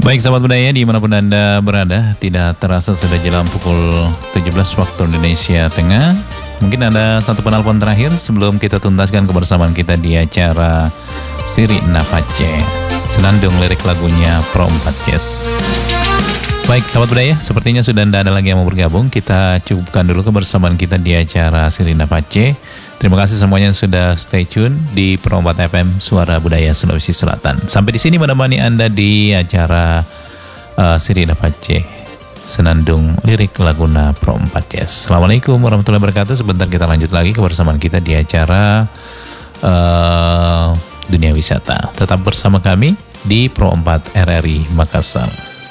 Baik sahabat budaya dimanapun Anda berada, tidak terasa sudah jelang pukul 17 waktu Indonesia Tengah. Mungkin ada satu penelpon terakhir sebelum kita tuntaskan kebersamaan kita di acara Siri Napace, senandung lirik lagunya Pro 4 Jazz. Baik sahabat budaya, sepertinya sudah tidak ada lagi yang mau bergabung. Kita cukupkan dulu kebersamaan kita di acara Siri Napace. Terima kasih semuanya yang sudah stay tune di Pro 4 FM Suara Budaya Sulawesi Selatan. Sampai di sini menemani Anda di acara Siri Napace, senandung lirik laguna Pro 4 Jazz. Assalamualaikum warahmatullahi wabarakatuh. Sebentar kita lanjut lagi kebersamaan kita di acara Dunia Wisata. Tetap bersama kami di Pro 4 RRI Makassar.